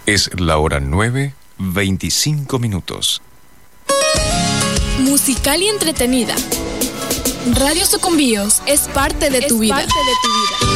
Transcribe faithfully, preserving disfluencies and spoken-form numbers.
Es la hora nueve, veinticinco minutos. Musical y entretenida. Radio Sucumbíos es parte de tu vida. Es parte de tu vida.